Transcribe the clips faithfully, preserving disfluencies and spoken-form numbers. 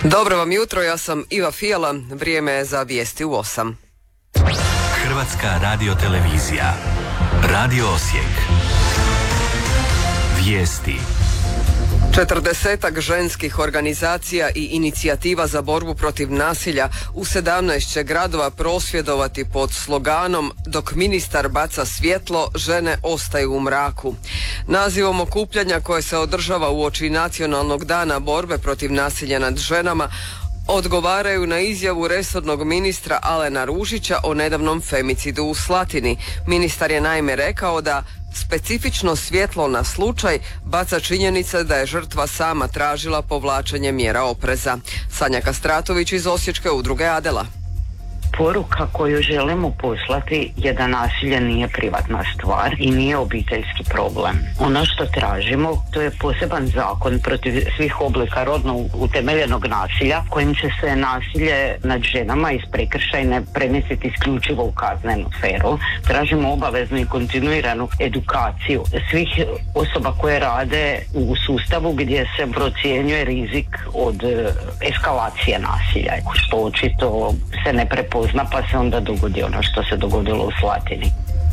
Dobro vam jutro, ja sam Iva Fijala, vrijeme je za vijesti u osam. Hrvatska radiotelevizija, Radio Osijek, vijesti. Četrdesetak ženskih organizacija i inicijativa za borbu protiv nasilja u sedamnaest će gradova prosvjedovati pod sloganom "Dok ministar baca svjetlo, žene ostaju u mraku". Nazivom okupljanja koje se održava uoči Nacionalnog dana borbe protiv nasilja nad ženama odgovaraju na izjavu resornog ministra Alena Ružića o nedavnom femicidu u Slatini. Ministar je naime rekao da specifično svjetlo na slučaj baca činjenica da je žrtva sama tražila povlačenje mjera opreza. Sanja Kastratović iz Osječke udruge Adela. Poruka koju želimo poslati je da nasilje nije privatna stvar i nije obiteljski problem. Ono što tražimo, to je poseban zakon protiv svih oblika rodno utemeljenog nasilja, kojim će se nasilje nad ženama iz prekršajne premjestiti isključivo u kaznenu sferu. Tražimo obaveznu i kontinuiranu edukaciju svih osoba koje rade u sustavu gdje se procjenjuje rizik od eskalacije nasilja, što očito se ne prepoznaje, pa se onda dogodi ono što se dogodilo u Slatini.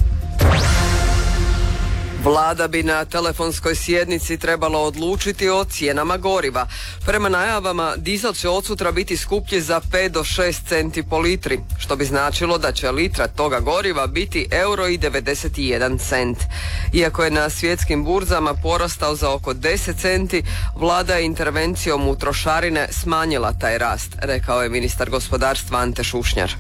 Vlada bi na telefonskoj sjednici trebala odlučiti o cijenama goriva. Prema najavama, dizel će od sutra biti skuplji za pet do šest centi po litri, što bi značilo da će litra toga goriva biti euro i devedeset jedan cent. Iako je na svjetskim burzama porastao za oko deset centi, vlada je intervencijom u trošarine smanjila taj rast, rekao je ministar gospodarstva Ante Šušnjar.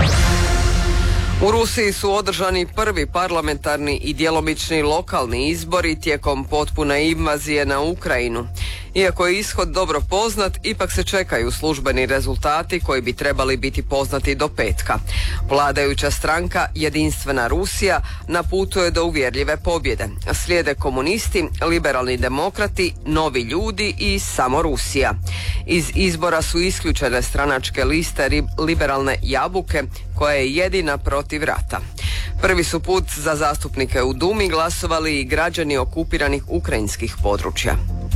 U Rusiji su održani prvi parlamentarni i djelomični lokalni izbori tijekom potpune invazije na Ukrajinu. Iako je ishod dobro poznat, ipak se čekaju službeni rezultati koji bi trebali biti poznati do petka. Vladajuća stranka Jedinstvena Rusija na putu je do uvjerljive pobjede. Slijede komunisti, liberalni demokrati, Novi ljudi i samo Rusija. Iz izbora su isključene stranačke liste liberalne Jabuke, koja je jedina protiv rata. Prvi su put za zastupnike u Dumi glasovali i građani okupiranih ukrajinskih područja.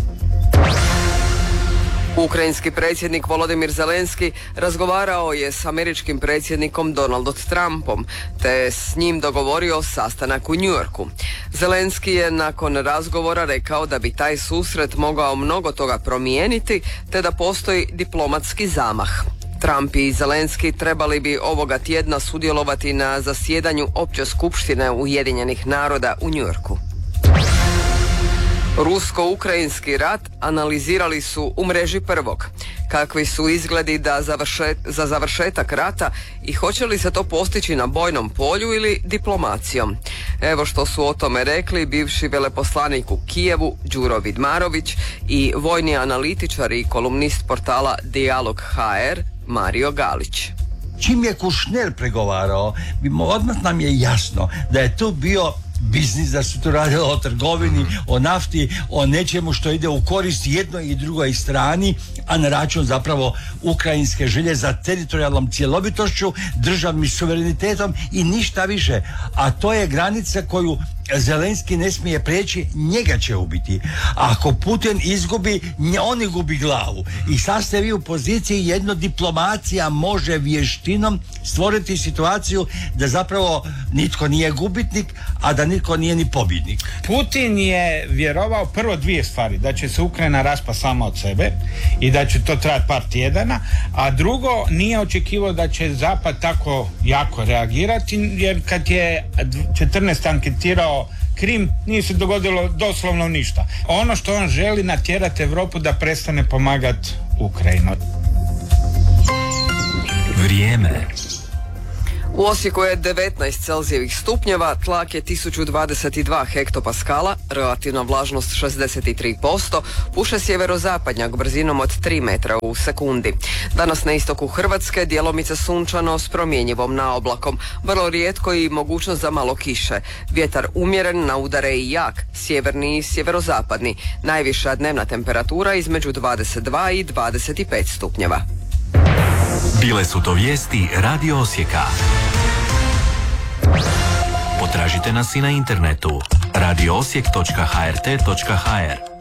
Ukrajinski predsjednik Volodimir Zelenski razgovarao je s američkim predsjednikom Donaldom Trumpom, te je s njim dogovorio sastanak u New Yorku. Zelenski je nakon razgovora rekao da bi taj susret mogao mnogo toga promijeniti, te da postoji diplomatski zamah. Trump i Zelenski trebali bi ovoga tjedna sudjelovati na zasjedanju Opće skupštine Ujedinjenih naroda u New Yorku. Rusko-ukrajinski rat analizirali su u mreži Prvog. Kakvi su izgledi da završet, za završetak rata i hoće li se to postići na bojnom polju ili diplomacijom? Evo što su o tome rekli bivši veleposlanik u Kijevu Đuro Vidmarović i vojni analitičar i kolumnist portala Dijalog ha er Mario Galić. Čim je Kušner pregovarao, odmah nam je jasno da je to bio biznis, da su to radilo o trgovini, o nafti, o nečemu što ide u korist jednoj i drugoj strani, a na račun zapravo ukrajinske želje za teritorijalnom cjelovitošću, državnim suverenitetom i ništa više. A to je granica koju Zelenski ne smije prijeći, njega će ubiti. Ako Putin izgubi, on gubi glavu. I sad ste vi u poziciji, jedno diplomacija može vještinom stvoriti situaciju da zapravo nitko nije gubitnik, a da nitko nije ni pobjednik. Putin je vjerovao prvo dvije stvari, da će se Ukrajina raspasti sama od sebe i da će to trajati par tjedana, a drugo, nije očekivao da će Zapad tako jako reagirati, jer kad je četrnaest anketirao Krim, nije se dogodilo doslovno ništa. Ono što on želi, natjerati Europu da prestane pomagati Ukrajinu. Vrijeme. U Osijeku je devetnaest celzijevih stupnjeva, tlak je tisuću dvadeset dva hektopaskala, relativna vlažnost šezdeset tri posto, puše sjeverozapadnjak brzinom od tri metra u sekundi. Danas na istoku Hrvatske djelomice sunčano s promjenjivom naoblakom, vrlo rijetko i mogućnost za malo kiše. Vjetar umjeren, na udare i jak, sjeverni i sjeverozapadni. Najviša dnevna temperatura između dvadeset dva i dvadeset pet stupnjeva. Bile su to vijesti Radio Osijeka. Potražite nas i na internetu radio osijek točka ha er te točka ha er.